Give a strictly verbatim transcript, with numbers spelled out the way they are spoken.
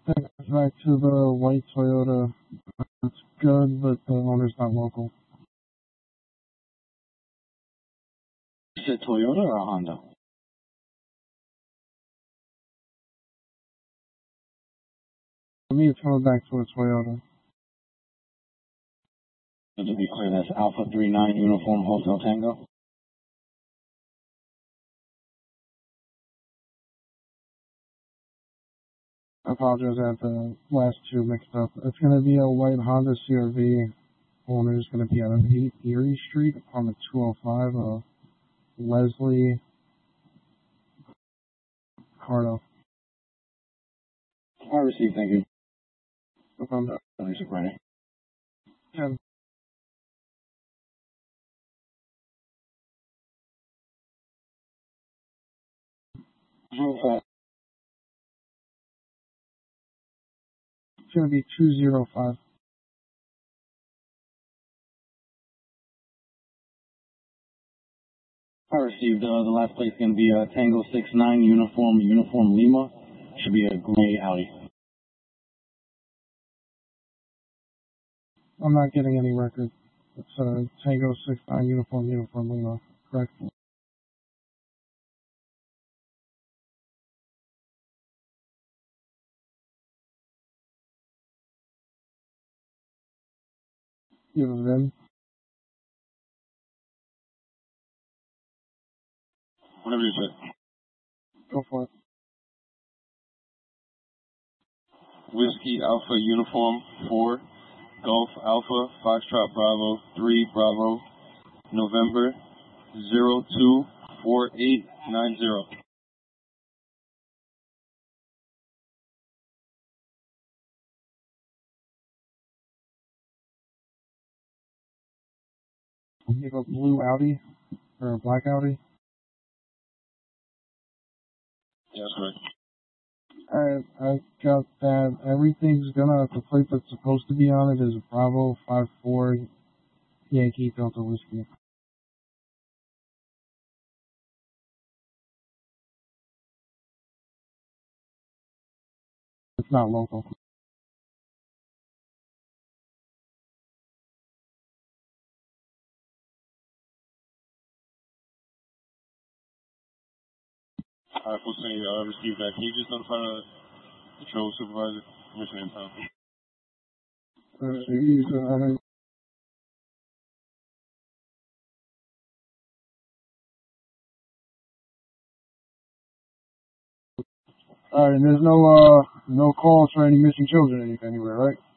Take back to the white Toyota. It's good, but the owner's not local. Is it Toyota or a Honda? For me, it's coming back to a Toyota. So to be clear, that's Alpha three nine Uniform Hotel Tango? I apologize, I had the last two mixed up. It's going to be a white Honda C R V. Owner is going to be out of eight Erie Street, apartment two oh five, uh, Leslie Cardo. I received, thank you. No problem. Thanks, Friday. Yeah. How It's going to be two zero five. I received, uh, the last place is going to be uh, Tango six nine Uniform Uniform Lima. Should be a gray Audi. I'm not getting any record. It's uh, Tango six nine Uniform Uniform Lima, correct? You have a V I N? Whatever you said. Go for it. Whiskey Alpha Uniform four, Golf Alpha, Foxtrot Bravo three Bravo, November zero two four eight nine zero. You have a blue Audi or a black Audi? Yeah, that's correct. Alright, I got that. Everything's gonna, the plate that's supposed to be on it is Bravo five four Yankee Delta Whiskey. It's not local. Alright, folks, say, uh, received that. Can you just notify the patrol supervisor, commissioner in town? Uh, he's, uh, I mean, alright, and there's no, uh, no calls for any missing children anywhere, right?